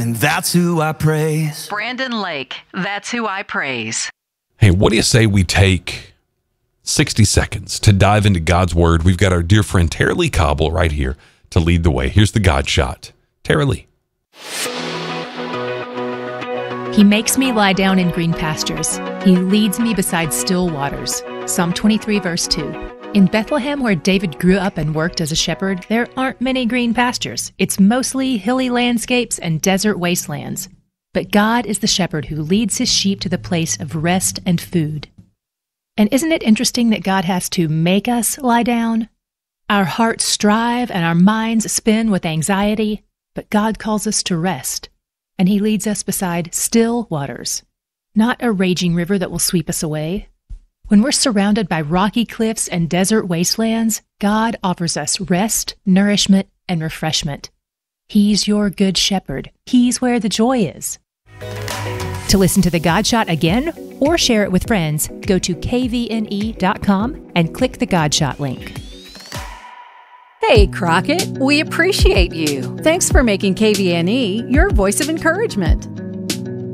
and that's who I praise. Brandon Lake, that's who I praise. Hey, what do you say we take 60 seconds to dive into God's Word? We've got our dear friend Tara Lee Cobble right here to lead the way. Here's the God Shot. Tara Lee. He makes me lie down in green pastures. He leads me beside still waters. Psalm 23, verse 2. In Bethlehem, where David grew up and worked as a shepherd, there aren't many green pastures. It's mostly hilly landscapes and desert wastelands. But God is the shepherd who leads his sheep to the place of rest and food. And isn't it interesting that God has to make us lie down? Our hearts strive and our minds spin with anxiety, but God calls us to rest, and he leads us beside still waters, not a raging river that will sweep us away. When we're surrounded by rocky cliffs and desert wastelands, God offers us rest, nourishment, and refreshment. He's your good shepherd. He's where the joy is. To listen to the God Shot again or share it with friends, go to kvne.com and click the God Shot link. Hey, Crockett, we appreciate you. Thanks for making KVNE your voice of encouragement.